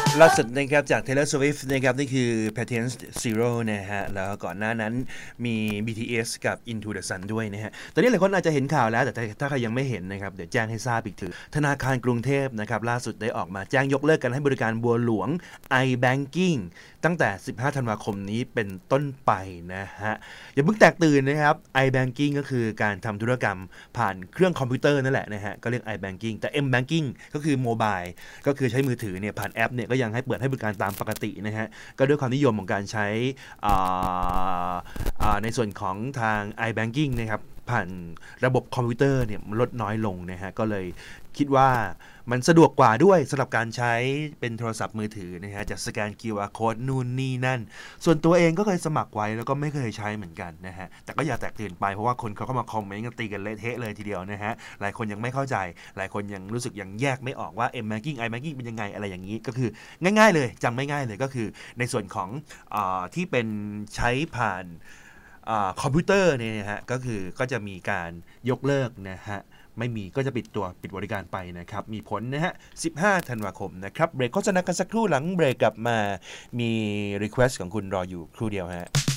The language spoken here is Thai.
ล่าสุดนะครับจาก Taylor Swift นะครับนี่คือ Patient Zero นะฮะแล้วก่อนหน้านั้นมี BTS กับ Into the Sun ด้วยนะฮะตอนนี้หลายคนอาจจะเห็นข่าวแล้วแต่ถ้าใครยังไม่เห็นนะครับเดี๋ยวแจ้งให้ทราบอีกทีธนาคารกรุงเทพนะครับล่าสุดได้ออกมาแจ้งยกเลิกการให้บริการบัวหลวง iBanking ตั้งแต่15ธันวาคมนี้เป็นต้นไปนะฮะอย่าเพิ่งแตกตื่นนะครับ iBanking ก็คือการทำธุรกรรมผ่านเครื่องคอมพิวเตอร์นั่นแหละนะฮะก็เรียก iBanking แต่ mBanking ก็คือโมบายก็คือใช้มือถือเนี่ยผ่านแอปเนี่ยก็ยังให้เปิดให้บริการตามปกตินะฮะก็ด้วยความนิยมของการใช้ในส่วนของทาง iBanking นะครับผ่านระบบคอมพิวเตอร์เนี่ยลดน้อยลงนะฮะก็เลยคิดว่ามันสะดวกกว่าด้วยสำหรับการใช้เป็นโทรศัพท์มือถือนะฮะจะสแกน QR Code นู่นนี่นั่นส่วนตัวเองก็เคยสมัครไว้แล้วก็ไม่เคยใช้เหมือนกันนะฮะแต่ก็อย่าแตกตื่นไปเพราะว่าคนเขาก็มาคอมเมนต์กันตีกันเละเทะเลยทีเดียวนะฮะหลายคนยังไม่เข้าใจหลายคนยังรู้สึกยังแยกไม่ออกว่า M-Banking iBanking เป็นยังไงอะไรอย่างนี้ก็คือง่ายๆเลยจำไม่ง่ายเลยก็คือในส่วนของที่เป็นใช้ผ่านคอมพิวเตอร์เนี่ยนะฮะก็จะมีการยกเลิกนะฮะไม่มีก็จะปิดบริการไปนะครับมีผลนะฮะ15ธันวาคมนะครับเบรกโฆษณากันสักครู่หลังเบรกกลับมามีรีเควสต์ของคุณรออยู่ครู่เดียวฮะ